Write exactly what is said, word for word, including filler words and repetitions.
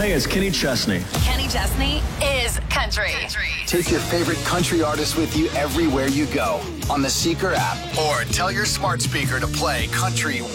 Hey, it's Kenny Chesney. Kenny Chesney is country. country. Take your favorite country artist with you everywhere you go on the Seeker app, or tell your smart speaker to play country